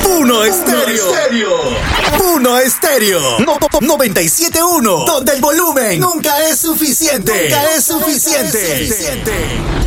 Uno Estéreo. Uno Estéreo. 97.1. Donde el volumen nunca es suficiente. Nunca es suficiente.